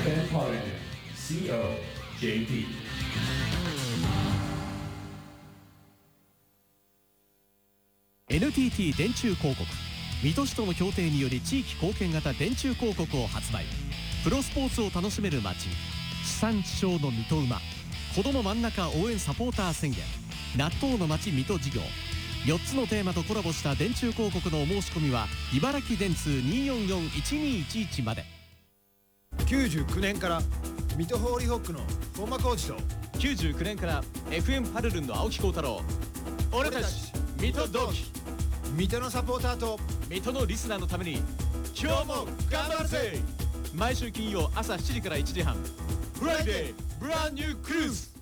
Ben Parrington, CO, JP. NTT 電柱広告水戸市との協定により地域貢献型電柱広告を発売。プロスポーツを楽しめる街、地産地消の水戸馬、子ども真ん中応援サポーター宣言、納豆の街水戸事業、4つのテーマとコラボした電柱広告のお申し込みは茨城電通 244-1211 まで。 99年から水戸ホーリーホックの本間コーチと 99年から FM パルルンの青木幸太郎、俺たち水戸同期、 水戸のサポーターと水戸のリスナーのために今日も頑張るぜ。毎週金曜朝7時から1時半、フライデーブランニュークルーズ。